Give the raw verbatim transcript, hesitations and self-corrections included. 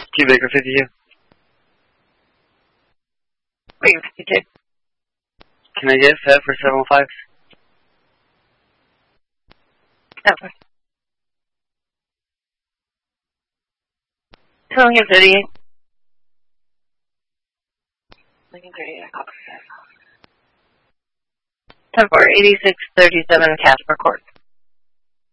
Q Baker fifty-two. Baker fifty-two. Can I get F E T for seven oh five? Okay. Lincoln thirty-eight. Lincoln thirty-eight, copy. ten four, eighty-six thirty-seven Casper Court.